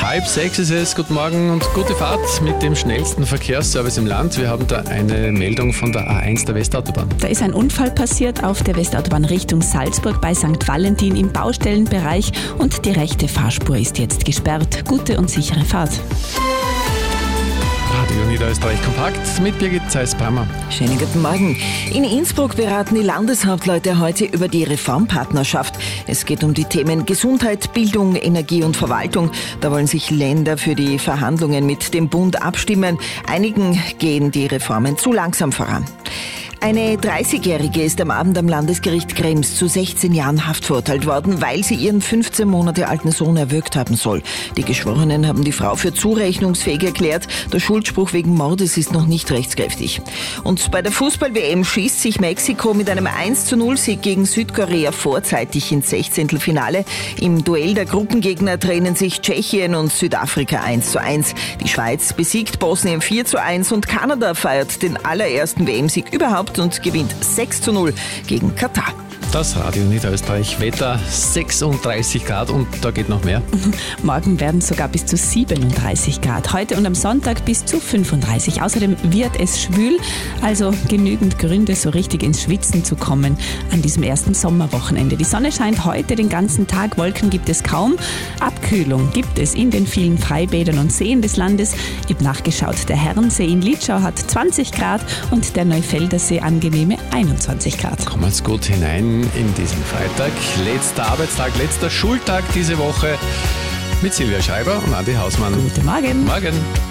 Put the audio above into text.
5:30 ist es. Guten Morgen und gute Fahrt mit dem schnellsten Verkehrsservice im Land. Wir haben da eine Meldung von der A1 der Westautobahn. Da ist ein Unfall passiert auf der Westautobahn Richtung Salzburg bei St. Valentin im Baustellenbereich und die rechte Fahrspur ist jetzt gesperrt. Gute und sichere Fahrt. Radio Niederösterreich kompakt mit Birgit Zeiss-Brammer. Schönen guten Morgen. In Innsbruck beraten die Landeshauptleute heute über die Reformpartnerschaft. Es geht um die Themen Gesundheit, Bildung, Energie und Verwaltung. Da wollen sich Länder für die Verhandlungen mit dem Bund abstimmen. Einigen gehen die Reformen zu langsam voran. Eine 30-Jährige ist am Abend am Landesgericht Krems zu 16 Jahren Haft verurteilt worden, weil sie ihren 15 Monate alten Sohn erwürgt haben soll. Die Geschworenen haben die Frau für zurechnungsfähig erklärt. Der Schuldspruch wegen Mordes ist noch nicht rechtskräftig. Und bei der Fußball-WM schießt sich Mexiko mit einem 1:0-Sieg gegen Südkorea vorzeitig ins 16. Im Duell der Gruppengegner trennen sich Tschechien und Südafrika 1:1. Die Schweiz besiegt Bosnien 4:1 und Kanada feiert den allerersten WM-Sieg überhaupt und gewinnt 6:0 gegen Katar. Das Radio Niederösterreich Wetter 36 Grad und da geht noch mehr. Morgen werden sogar bis zu 37 Grad. Heute und am Sonntag bis zu 35. Außerdem wird es schwül, also genügend Gründe, so richtig ins Schwitzen zu kommen an diesem ersten Sommerwochenende. Die Sonne scheint heute den ganzen Tag, Wolken gibt es kaum. Abkühlung gibt es in den vielen Freibädern und Seen des Landes. Ich habe nachgeschaut, der Herrensee in Litschau hat 20 Grad und der Neufeldersee angenehme 21 Grad. Kommen wir jetzt gut hinein in diesen Freitag. Letzter Arbeitstag, letzter Schultag diese Woche mit Silvia Schreiber und Andi Hausmann. Guten Morgen. Morgen.